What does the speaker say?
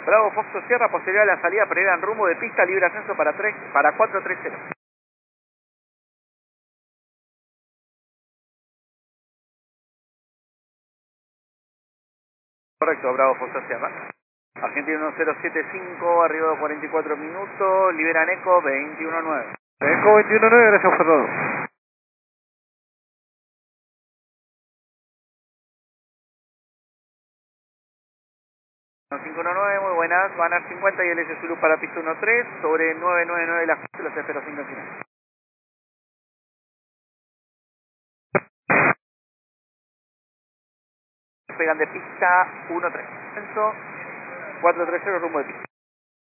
Bravo Foxo Sierra, posterior a la salida, Pereira en rumbo de pista, libre ascenso para 430. Correcto, Bravo Foxo Sierra. Argentina 1075, arriba de 44 minutos, liberan Eco 219. Eco 219, gracias por todo. 519, muy buenas, van a 50 y el S Zulu para pista 13, sobre 999 de la justa, los espero 5 al final. Pegan de pista 13, 430 rumbo de pista.